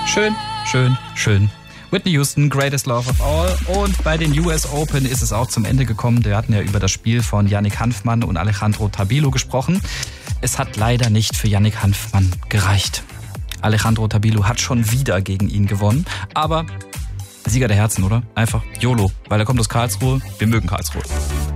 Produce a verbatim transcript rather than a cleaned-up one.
Schön, schön, schön. Whitney Houston, Greatest Love of All. Und bei den U S Open ist es auch zum Ende gekommen. Wir hatten ja über das Spiel von Yannick Hanfmann und Alejandro Tabilo gesprochen. Es hat leider nicht für Yannick Hanfmann gereicht. Alejandro Tabilo hat schon wieder gegen ihn gewonnen. Aber Sieger der Herzen, oder? Einfach YOLO, weil er kommt aus Karlsruhe. Wir mögen Karlsruhe.